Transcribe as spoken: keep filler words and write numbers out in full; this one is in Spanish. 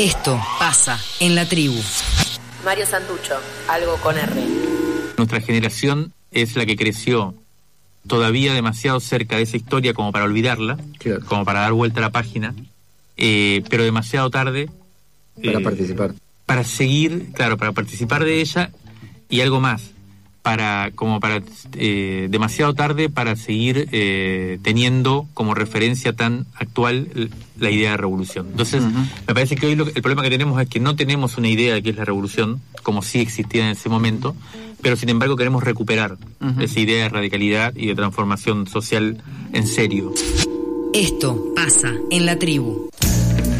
Esto pasa en la tribu. Mario Santucho, algo con R. Nuestra generación es la que creció todavía demasiado cerca de esa historia como para olvidarla, Claro. como para dar vuelta a la página, eh, pero demasiado tarde Para eh, participar. para seguir, claro, para participar de ella, y algo más, para como para eh, demasiado tarde para seguir eh, teniendo como referencia tan actual l- la idea de revolución. Entonces, Uh-huh. me parece que hoy lo, el problema que tenemos es que no tenemos una idea de qué es la revolución, como sí existía en ese momento, pero sin embargo queremos recuperar Uh-huh. esa idea de radicalidad y de transformación social en serio. Esto pasa en la tribu.